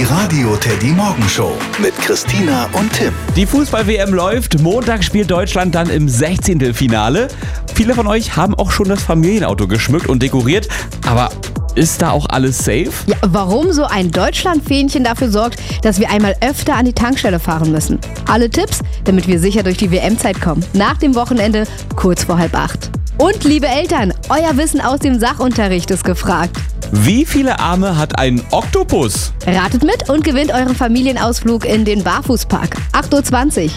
Radio Teddy Morgenshow mit Christina und Tim. Die Fußball-WM läuft. Montag spielt Deutschland dann im 16. Finale. Viele von euch haben auch schon das Familienauto geschmückt und dekoriert. Aber ist da auch alles safe? Ja, warum so ein Deutschland-Fähnchen dafür sorgt, dass wir einmal öfter an die Tankstelle fahren müssen. Alle Tipps, damit wir sicher durch die WM-Zeit kommen. Nach dem Wochenende, kurz vor 7:30. Und liebe Eltern, euer Wissen aus dem Sachunterricht ist gefragt. Wie viele Arme hat ein Oktopus? Ratet mit und gewinnt euren Familienausflug in den Barfußpark. 8:20 Uhr.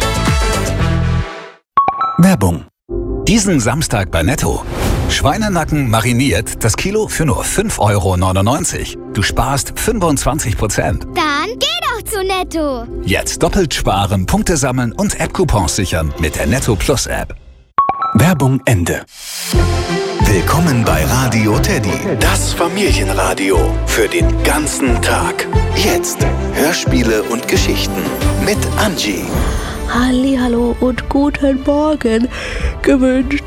Werbung. Diesen Samstag bei Netto. Schweinenacken mariniert, das Kilo für nur 5,99 €. Du sparst 25%. Dann geh doch zu Netto. Jetzt doppelt sparen, Punkte sammeln und App-Coupons sichern mit der Netto Plus App. Werbung Ende. Willkommen bei Radio Teddy, das Familienradio für den ganzen Tag. Jetzt Hörspiele und Geschichten mit Angie. Hallihallo und guten Morgen gewünscht.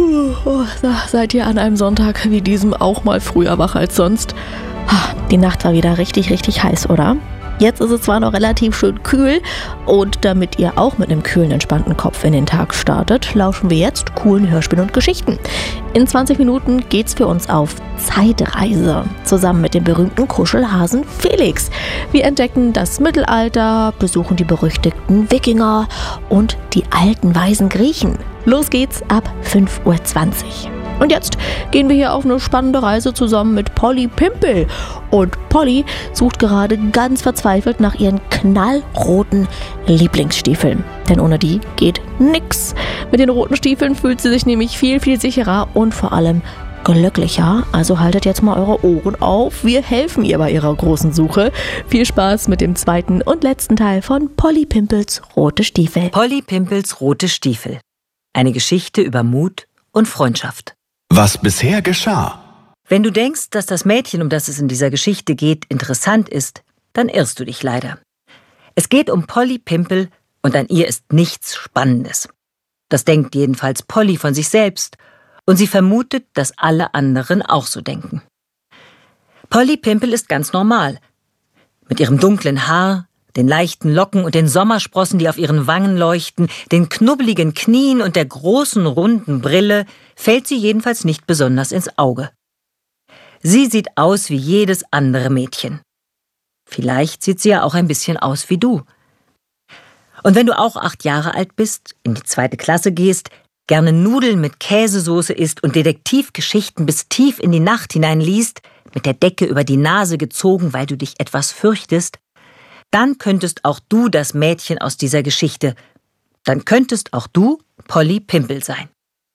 Seid ihr an einem Sonntag wie diesem auch mal früher wach als sonst? Die Nacht war wieder richtig, richtig heiß, oder? Jetzt ist es zwar noch relativ schön kühl und damit ihr auch mit einem kühlen, entspannten Kopf in den Tag startet, lauschen wir jetzt coolen Hörspielen und Geschichten. In 20 Minuten geht's für uns auf Zeitreise, zusammen mit dem berühmten Kuschelhasen Felix. Wir entdecken das Mittelalter, besuchen die berüchtigten Wikinger und die alten weisen Griechen. Los geht's ab 5:20 Uhr. Und jetzt gehen wir hier auf eine spannende Reise zusammen mit Polly Pimpel. Und Polly sucht gerade ganz verzweifelt nach ihren knallroten Lieblingsstiefeln. Denn ohne die geht nix. Mit den roten Stiefeln fühlt sie sich nämlich viel, viel sicherer und vor allem glücklicher. Also haltet jetzt mal eure Ohren auf. Wir helfen ihr bei ihrer großen Suche. Viel Spaß mit dem zweiten und letzten Teil von Polly Pimpels rote Stiefel. Polly Pimpels rote Stiefel. Eine Geschichte über Mut und Freundschaft. Was bisher geschah. Wenn du denkst, dass das Mädchen, um das es in dieser Geschichte geht, interessant ist, dann irrst du dich leider. Es geht um Polly Pimpel und an ihr ist nichts Spannendes. Das denkt jedenfalls Polly von sich selbst und sie vermutet, dass alle anderen auch so denken. Polly Pimpel ist ganz normal. Mit ihrem dunklen Haar, den leichten Locken und den Sommersprossen, die auf ihren Wangen leuchten, den knubbeligen Knien und der großen, runden Brille, fällt sie jedenfalls nicht besonders ins Auge. Sie sieht aus wie jedes andere Mädchen. Vielleicht sieht sie ja auch ein bisschen aus wie du. Und wenn du auch 8 Jahre alt bist, in die 2. Klasse gehst, gerne Nudeln mit Käsesoße isst und Detektivgeschichten bis tief in die Nacht hinein liest, mit der Decke über die Nase gezogen, weil du dich etwas fürchtest, dann könntest auch du das Mädchen aus dieser Geschichte. Dann könntest auch du Polly Pimpel sein.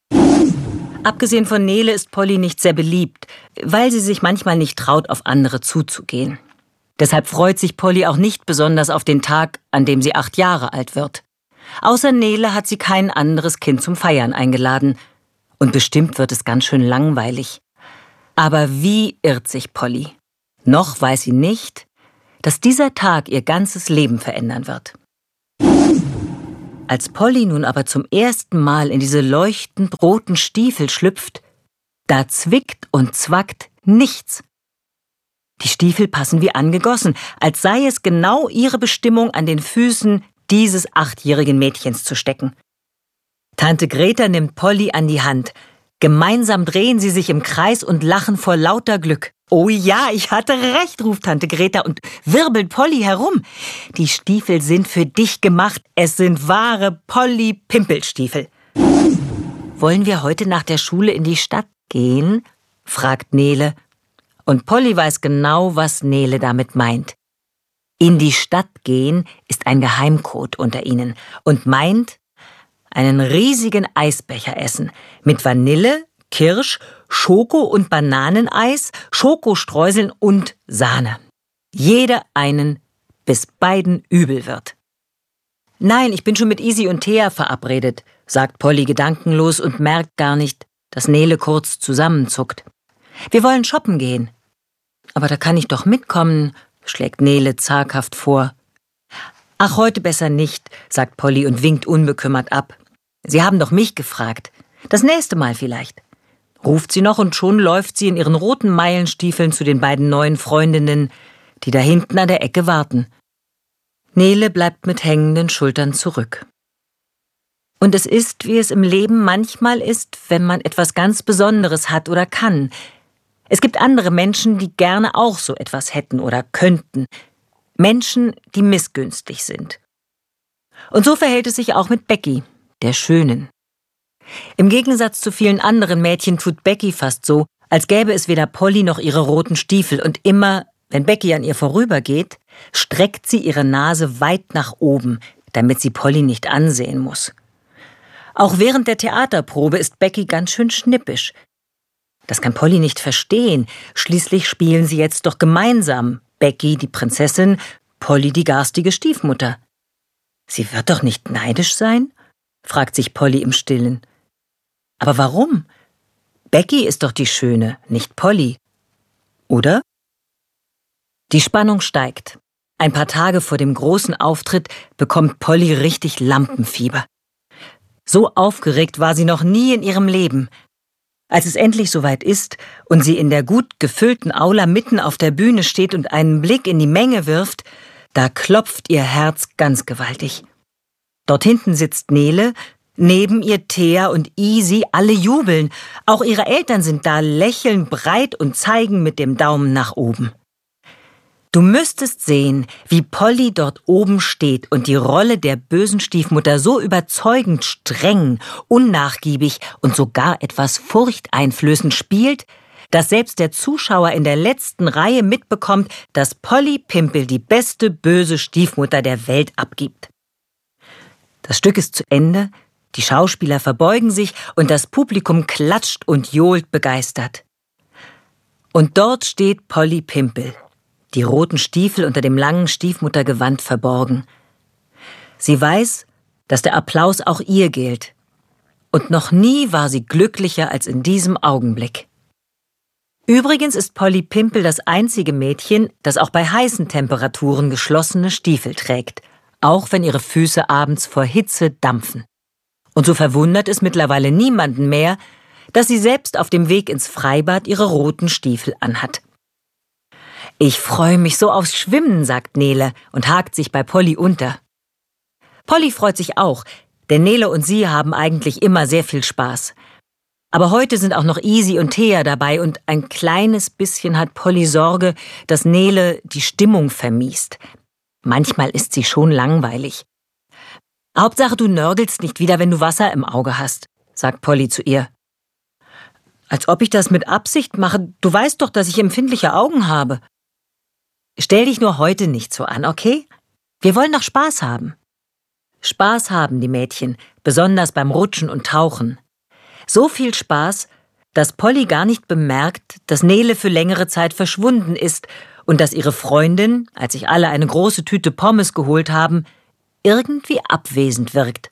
Abgesehen von Nele ist Polly nicht sehr beliebt, weil sie sich manchmal nicht traut, auf andere zuzugehen. Deshalb freut sich Polly auch nicht besonders auf den Tag, an dem sie 8 Jahre alt wird. Außer Nele hat sie kein anderes Kind zum Feiern eingeladen. Und bestimmt wird es ganz schön langweilig. Aber wie irrt sich Polly? Noch weiß sie nicht, dass dieser Tag ihr ganzes Leben verändern wird. Als Polly nun aber zum ersten Mal in diese leuchtend roten Stiefel schlüpft, da zwickt und zwackt nichts. Die Stiefel passen wie angegossen, als sei es genau ihre Bestimmung, an den Füßen dieses 8-jährigen Mädchens zu stecken. Tante Greta nimmt Polly an die Hand. Gemeinsam drehen sie sich im Kreis und lachen vor lauter Glück. »Oh ja, ich hatte recht«, ruft Tante Greta und wirbelt Polly herum. »Die Stiefel sind für dich gemacht. Es sind wahre Polly-Pimpel-Stiefel.« »Wollen wir heute nach der Schule in die Stadt gehen?« fragt Nele. Und Polly weiß genau, was Nele damit meint. In die Stadt gehen ist ein Geheimcode unter ihnen und meint einen riesigen Eisbecher essen mit Vanille, Kirsch, Schoko- und Bananeneis, Schokostreuseln und Sahne. Jeder einen, bis beiden übel wird. »Nein, ich bin schon mit Isi und Thea verabredet«, sagt Polly gedankenlos und merkt gar nicht, dass Nele kurz zusammenzuckt. »Wir wollen shoppen gehen.« »Aber da kann ich doch mitkommen«, schlägt Nele zaghaft vor. »Ach, heute besser nicht«, sagt Polly und winkt unbekümmert ab. »Sie haben doch mich gefragt. Das nächste Mal vielleicht.« ruft sie noch und schon läuft sie in ihren roten Meilenstiefeln zu den beiden neuen Freundinnen, die da hinten an der Ecke warten. Nele bleibt mit hängenden Schultern zurück. Und es ist, wie es im Leben manchmal ist, wenn man etwas ganz Besonderes hat oder kann. Es gibt andere Menschen, die gerne auch so etwas hätten oder könnten. Menschen, die missgünstig sind. Und so verhält es sich auch mit Becky, der Schönen. Im Gegensatz zu vielen anderen Mädchen tut Becky fast so, als gäbe es weder Polly noch ihre roten Stiefel, und immer, wenn Becky an ihr vorübergeht, streckt sie ihre Nase weit nach oben, damit sie Polly nicht ansehen muss. Auch während der Theaterprobe ist Becky ganz schön schnippisch. Das kann Polly nicht verstehen, schließlich spielen sie jetzt doch gemeinsam, Becky die Prinzessin, Polly die garstige Stiefmutter. Sie wird doch nicht neidisch sein? Fragt sich Polly im Stillen. Aber warum? Becky ist doch die Schöne, nicht Polly. Oder? Die Spannung steigt. Ein paar Tage vor dem großen Auftritt bekommt Polly richtig Lampenfieber. So aufgeregt war sie noch nie in ihrem Leben. Als es endlich soweit ist und sie in der gut gefüllten Aula mitten auf der Bühne steht und einen Blick in die Menge wirft, da klopft ihr Herz ganz gewaltig. Dort hinten sitzt Nele, neben ihr Thea und Easy, alle jubeln. Auch ihre Eltern sind da, lächeln breit und zeigen mit dem Daumen nach oben. Du müsstest sehen, wie Polly dort oben steht und die Rolle der bösen Stiefmutter so überzeugend streng, unnachgiebig und sogar etwas furchteinflößend spielt, dass selbst der Zuschauer in der letzten Reihe mitbekommt, dass Polly Pimpel die beste böse Stiefmutter der Welt abgibt. Das Stück ist zu Ende, die Schauspieler verbeugen sich und das Publikum klatscht und johlt begeistert. Und dort steht Polly Pimpel, die roten Stiefel unter dem langen Stiefmuttergewand verborgen. Sie weiß, dass der Applaus auch ihr gilt. Und noch nie war sie glücklicher als in diesem Augenblick. Übrigens ist Polly Pimpel das einzige Mädchen, das auch bei heißen Temperaturen geschlossene Stiefel trägt, auch wenn ihre Füße abends vor Hitze dampfen. Und so verwundert es mittlerweile niemanden mehr, dass sie selbst auf dem Weg ins Freibad ihre roten Stiefel anhat. »Ich freue mich so aufs Schwimmen«, sagt Nele und hakt sich bei Polly unter. Polly freut sich auch, denn Nele und sie haben eigentlich immer sehr viel Spaß. Aber heute sind auch noch Easy und Thea dabei und ein kleines bisschen hat Polly Sorge, dass Nele die Stimmung vermiest. Manchmal ist sie schon langweilig. »Hauptsache, du nörgelst nicht wieder, wenn du Wasser im Auge hast«, sagt Polly zu ihr. »Als ob ich das mit Absicht mache. Du weißt doch, dass ich empfindliche Augen habe.« »Stell dich nur heute nicht so an, okay? Wir wollen doch Spaß haben.« Spaß haben die Mädchen, besonders beim Rutschen und Tauchen. So viel Spaß, dass Polly gar nicht bemerkt, dass Nele für längere Zeit verschwunden ist und dass ihre Freundin, als sich alle eine große Tüte Pommes geholt haben, irgendwie abwesend wirkt.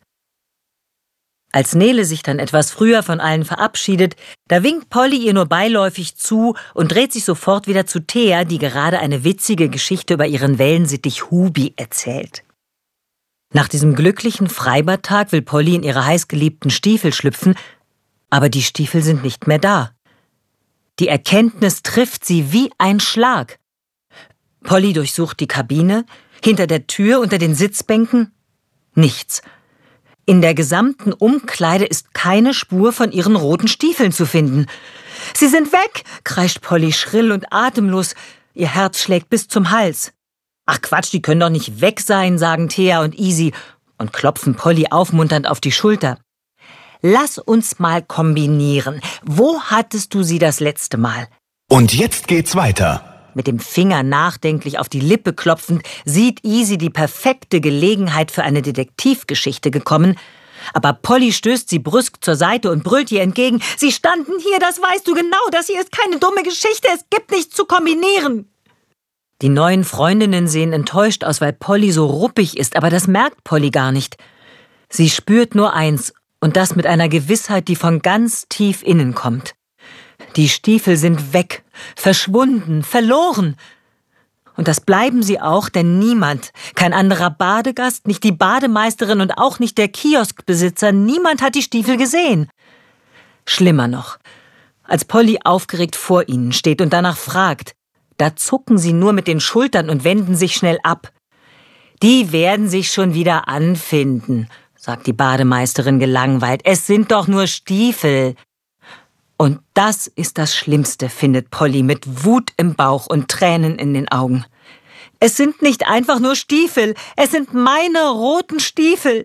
Als Nele sich dann etwas früher von allen verabschiedet, da winkt Polly ihr nur beiläufig zu und dreht sich sofort wieder zu Thea, die gerade eine witzige Geschichte über ihren Wellensittich Hubi erzählt. Nach diesem glücklichen Freibadtag will Polly in ihre heißgeliebten Stiefel schlüpfen, aber die Stiefel sind nicht mehr da. Die Erkenntnis trifft sie wie ein Schlag. Polly durchsucht die Kabine, hinter der Tür, unter den Sitzbänken. Nichts. In der gesamten Umkleide ist keine Spur von ihren roten Stiefeln zu finden. »Sie sind weg«, kreischt Polly schrill und atemlos. Ihr Herz schlägt bis zum Hals. »Ach Quatsch, die können doch nicht weg sein«, sagen Thea und Easy und klopfen Polly aufmunternd auf die Schulter. »Lass uns mal kombinieren. Wo hattest du sie das letzte Mal?« Und jetzt geht's weiter. Mit dem Finger nachdenklich auf die Lippe klopfend, sieht Easy die perfekte Gelegenheit für eine Detektivgeschichte gekommen. Aber Polly stößt sie brüsk zur Seite und brüllt ihr entgegen: »Sie standen hier, das weißt du genau, das hier ist keine dumme Geschichte, es gibt nichts zu kombinieren.« Die neuen Freundinnen sehen enttäuscht aus, weil Polly so ruppig ist, aber das merkt Polly gar nicht. Sie spürt nur eins, und das mit einer Gewissheit, die von ganz tief innen kommt. Die Stiefel sind weg, verschwunden, verloren. Und das bleiben sie auch, denn niemand, kein anderer Badegast, nicht die Bademeisterin und auch nicht der Kioskbesitzer, niemand hat die Stiefel gesehen. Schlimmer noch, als Polly aufgeregt vor ihnen steht und danach fragt, Da zucken sie nur mit den Schultern und wenden sich schnell ab. Die werden sich schon wieder anfinden, sagt die Bademeisterin gelangweilt. Es sind doch nur Stiefel. Und das ist das Schlimmste, findet Polly mit Wut im Bauch und Tränen in den Augen. Es sind nicht einfach nur Stiefel, es sind meine roten Stiefel.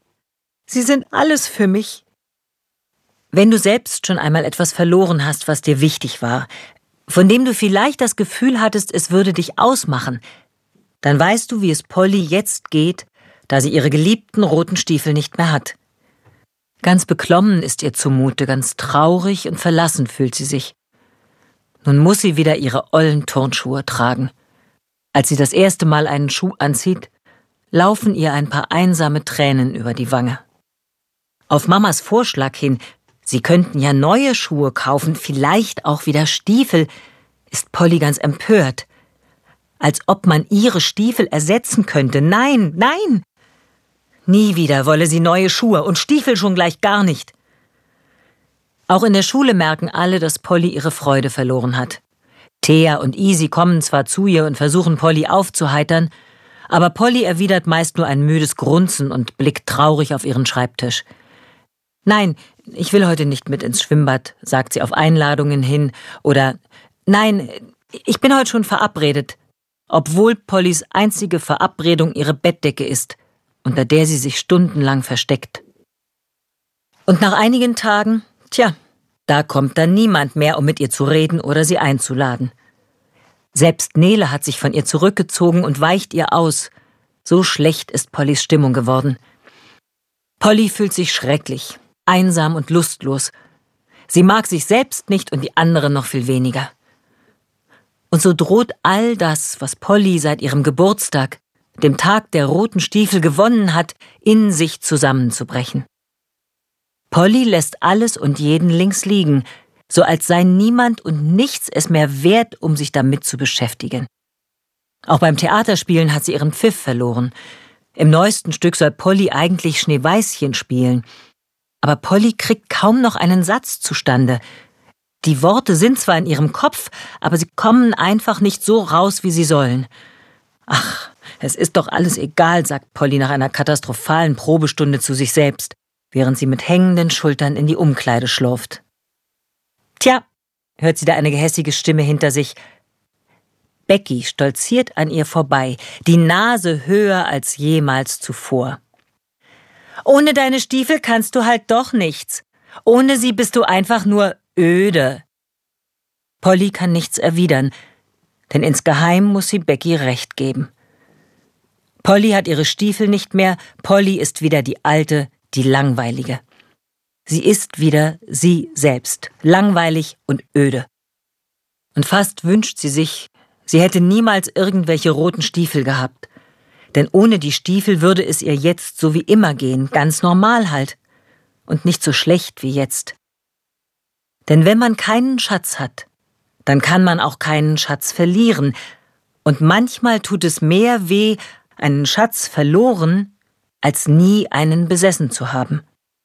Sie sind alles für mich. Wenn du selbst schon einmal etwas verloren hast, was dir wichtig war, von dem du vielleicht das Gefühl hattest, es würde dich ausmachen, dann weißt du, wie es Polly jetzt geht, da sie ihre geliebten roten Stiefel nicht mehr hat. Ganz beklommen ist ihr zumute, ganz traurig und verlassen fühlt sie sich. Nun muss sie wieder ihre ollen Turnschuhe tragen. Als sie das erste Mal einen Schuh anzieht, laufen ihr ein paar einsame Tränen über die Wange. Auf Mamas Vorschlag hin, sie könnten ja neue Schuhe kaufen, vielleicht auch wieder Stiefel, ist Polly ganz empört. Als ob man ihre Stiefel ersetzen könnte. Nein, nein! Nie wieder wolle sie neue Schuhe und Stiefel schon gleich gar nicht. Auch in der Schule merken alle, dass Polly ihre Freude verloren hat. Thea und Easy kommen zwar zu ihr und versuchen Polly aufzuheitern, aber Polly erwidert meist nur ein müdes Grunzen und blickt traurig auf ihren Schreibtisch. »Nein, ich will heute nicht mit ins Schwimmbad«, sagt sie auf Einladungen hin, oder »Nein, ich bin heute schon verabredet«, obwohl Pollys einzige Verabredung ihre Bettdecke ist, unter der sie sich stundenlang versteckt. Und nach einigen Tagen, da kommt dann niemand mehr, um mit ihr zu reden oder sie einzuladen. Selbst Nele hat sich von ihr zurückgezogen und weicht ihr aus. So schlecht ist Pollys Stimmung geworden. Polly fühlt sich schrecklich, einsam und lustlos. Sie mag sich selbst nicht und die anderen noch viel weniger. Und so droht all das, was Polly seit ihrem Geburtstag, dem Tag der roten Stiefel, gewonnen hat, in sich zusammenzubrechen. Polly lässt alles und jeden links liegen, so als sei niemand und nichts es mehr wert, um sich damit zu beschäftigen. Auch beim Theaterspielen hat sie ihren Pfiff verloren. Im neuesten Stück soll Polly eigentlich Schneeweißchen spielen. Aber Polly kriegt kaum noch einen Satz zustande. Die Worte sind zwar in ihrem Kopf, aber sie kommen einfach nicht so raus, wie sie sollen. Ach, es ist doch alles egal, sagt Polly nach einer katastrophalen Probestunde zu sich selbst, während sie mit hängenden Schultern in die Umkleide schlurft. Tja, hört sie da eine gehässige Stimme hinter sich. Becky stolziert an ihr vorbei, die Nase höher als jemals zuvor. Ohne deine Stiefel kannst du halt doch nichts. Ohne sie bist du einfach nur öde. Polly kann nichts erwidern, denn insgeheim muss sie Becky recht geben. Polly hat ihre Stiefel nicht mehr, Polly ist wieder die alte, die langweilige. Sie ist wieder sie selbst, langweilig und öde. Und fast wünscht sie sich, sie hätte niemals irgendwelche roten Stiefel gehabt. Denn ohne die Stiefel würde es ihr jetzt so wie immer gehen, ganz normal halt. Und nicht so schlecht wie jetzt. Denn wenn man keinen Schatz hat, dann kann man auch keinen Schatz verlieren. Und manchmal tut es mehr weh, einen Schatz verloren, als nie einen besessen zu haben.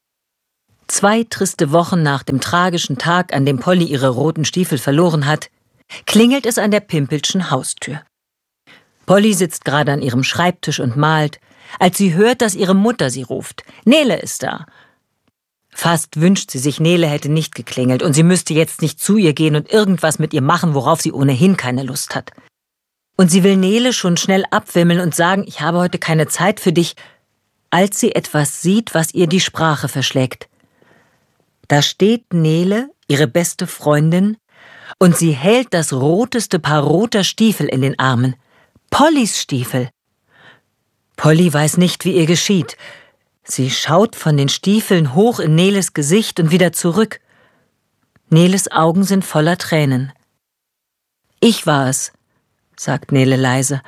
2 triste Wochen nach dem tragischen Tag, an dem Polly ihre roten Stiefel verloren hat, klingelt es an der Pimpelschen Haustür. Polly sitzt gerade an ihrem Schreibtisch und malt, als sie hört, dass ihre Mutter sie ruft. Nele ist da. Fast wünscht sie sich, Nele hätte nicht geklingelt und sie müsste jetzt nicht zu ihr gehen und irgendwas mit ihr machen, worauf sie ohnehin keine Lust hat. Und sie will Nele schon schnell abwimmeln und sagen, ich habe heute keine Zeit für dich, als sie etwas sieht, was ihr die Sprache verschlägt. Da steht Nele, ihre beste Freundin, und sie hält das roteste Paar roter Stiefel in den Armen. Pollys Stiefel. Polly weiß nicht, wie ihr geschieht. Sie schaut von den Stiefeln hoch in Neles Gesicht und wieder zurück. Neles Augen sind voller Tränen. Ich war es, sagt Nele leise.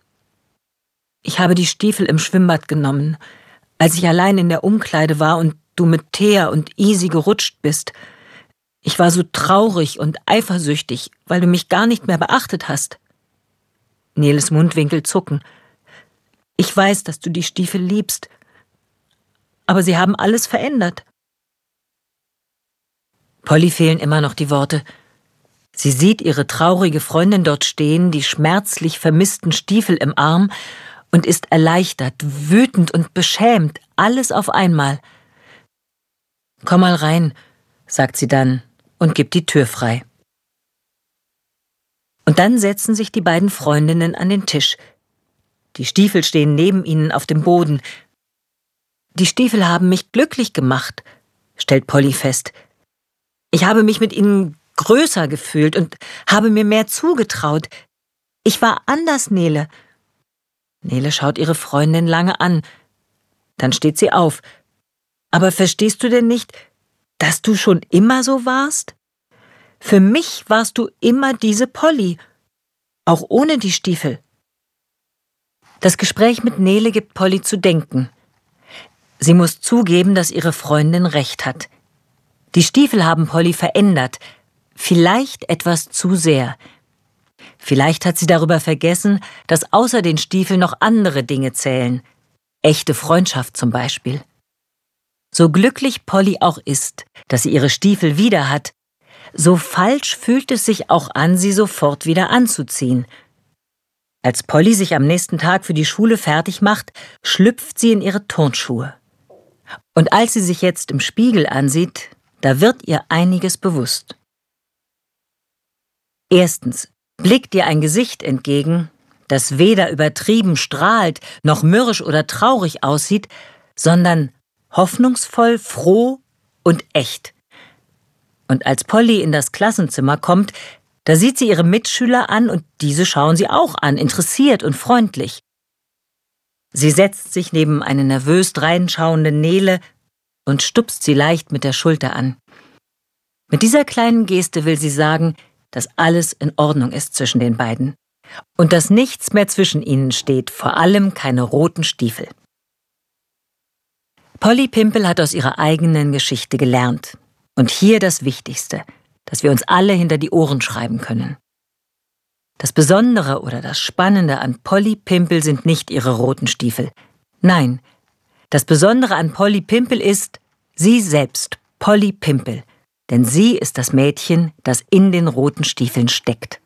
Ich habe die Stiefel im Schwimmbad genommen, als ich allein in der Umkleide war und du mit Thea und Easy gerutscht bist. Ich war so traurig und eifersüchtig, weil du mich gar nicht mehr beachtet hast. Neles Mundwinkel zucken. Ich weiß, dass du die Stiefel liebst, aber sie haben alles verändert. Polly fehlen immer noch die Worte. Sie sieht ihre traurige Freundin dort stehen, die schmerzlich vermissten Stiefel im Arm, und ist erleichtert, wütend und beschämt, alles auf einmal. »Komm mal rein«, sagt sie dann und gibt die Tür frei. Und dann setzen sich die beiden Freundinnen an den Tisch. Die Stiefel stehen neben ihnen auf dem Boden. »Die Stiefel haben mich glücklich gemacht«, stellt Polly fest. »Ich habe mich mit ihnen größer gefühlt und habe mir mehr zugetraut. Ich war anders, Nele.« Nele schaut ihre Freundin lange an. Dann steht sie auf. »Aber verstehst du denn nicht, dass du schon immer so warst? Für mich warst du immer diese Polly, auch ohne die Stiefel.« Das Gespräch mit Nele gibt Polly zu denken. Sie muss zugeben, dass ihre Freundin recht hat. Die Stiefel haben Polly verändert, vielleicht etwas zu sehr. Vielleicht hat sie darüber vergessen, dass außer den Stiefeln noch andere Dinge zählen. Echte Freundschaft zum Beispiel. So glücklich Polly auch ist, dass sie ihre Stiefel wieder hat, so falsch fühlt es sich auch an, sie sofort wieder anzuziehen. Als Polly sich am nächsten Tag für die Schule fertig macht, schlüpft sie in ihre Turnschuhe. Und als sie sich jetzt im Spiegel ansieht, da wird ihr einiges bewusst. Erstens blickt ihr ein Gesicht entgegen, das weder übertrieben strahlt, noch mürrisch oder traurig aussieht, sondern hoffnungsvoll, froh und echt. Und als Polly in das Klassenzimmer kommt, da sieht sie ihre Mitschüler an und diese schauen sie auch an, interessiert und freundlich. Sie setzt sich neben eine nervös dreinschauende Nele und stupst sie leicht mit der Schulter an. Mit dieser kleinen Geste will sie sagen, dass alles in Ordnung ist zwischen den beiden und dass nichts mehr zwischen ihnen steht, vor allem keine roten Stiefel. Polly Pimpel hat aus ihrer eigenen Geschichte gelernt. Und hier das Wichtigste, das wir uns alle hinter die Ohren schreiben können. Das Besondere oder das Spannende an Polly Pimpel sind nicht ihre roten Stiefel. Nein, das Besondere an Polly Pimpel ist sie selbst, Polly Pimpel. Denn sie ist das Mädchen, das in den roten Stiefeln steckt.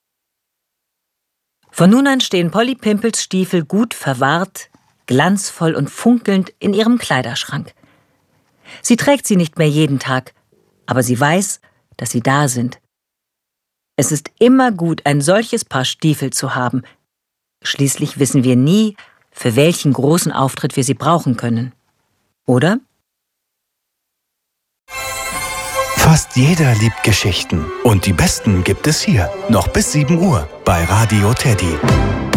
Von nun an stehen Polly Pimpels Stiefel gut verwahrt, glanzvoll und funkelnd in ihrem Kleiderschrank. Sie trägt sie nicht mehr jeden Tag, aber sie weiß, dass sie da sind. Es ist immer gut, ein solches Paar Stiefel zu haben. Schließlich wissen wir nie, für welchen großen Auftritt wir sie brauchen können. Oder? Fast jeder liebt Geschichten. Und die besten gibt es hier. Noch bis 7 Uhr bei Radio Teddy.